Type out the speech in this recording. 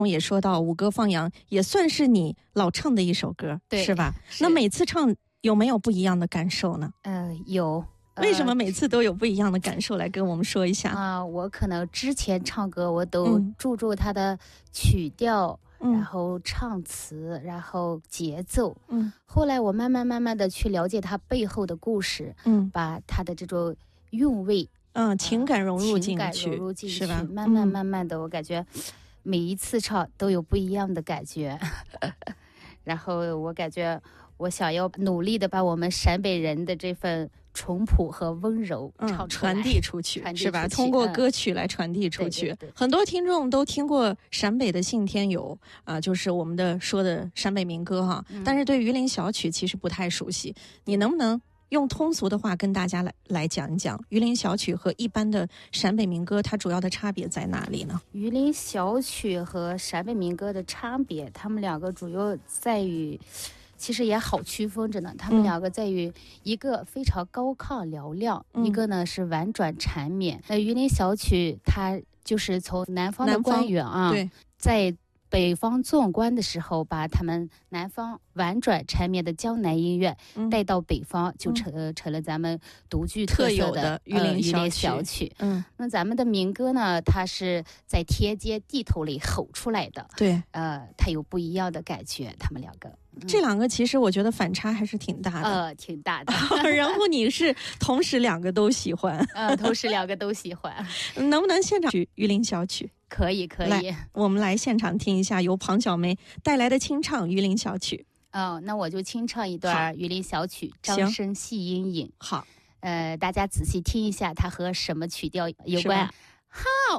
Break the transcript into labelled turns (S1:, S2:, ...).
S1: 也说到五歌放羊也算是你老唱的一首歌，
S2: 对，
S1: 是吧？
S2: 是。
S1: 那每次唱有没有不一样的感受呢？
S2: 有。
S1: 为什么每次都有不一样的感受？来跟我们说一下。
S2: 我可能之前唱歌我都注重它的曲调，然后唱词，然后节奏。后来我慢慢的去了解它背后的故事，把它的这种韵味，
S1: 情感融入进去，是吧？
S2: 慢慢的，我感觉每一次唱都有不一样的感觉。然后我感觉我想要努力的把我们陕北人的这份淳朴和温柔
S1: 传递出去，是吧？通过歌曲来传递出去。
S2: 对，
S1: 很多听众都听过陕北的信天游就是我们的说的陕北民歌哈，但是对榆林小曲其实不太熟悉。你能不能用通俗的话跟大家来讲一讲榆林小曲和一般的陕北民歌它主要的差别在哪里呢？
S2: 榆林小曲和陕北民歌的差别，他们两个主要在于，其实也好区分着呢。他们两个在于一个非常高亢嘹亮，一个呢是婉转缠绵。榆林小曲它就是从南方的官员
S1: 对，
S2: 在北方纵观的时候，把他们南方婉转缠绵的江南音乐带到北方，就成了咱们独具特色的
S1: 榆林
S2: 小曲。那咱们的民歌呢，它是在田间地头里吼出来的。
S1: 对，
S2: 它有不一样的感觉，他们两个。
S1: 这两个其实我觉得反差还是挺大的。
S2: 挺大的。
S1: 然后你是同时两个都喜欢。
S2: 同时两个都喜欢。
S1: 能不能现场榆林小曲？
S2: 可以。
S1: 我们来现场听一下由庞小梅带来的清唱榆林小曲。
S2: 那我就清唱一段榆林小曲，张生系阴影。
S1: 好，
S2: 大家仔细听一下，它和什么曲调有关？好。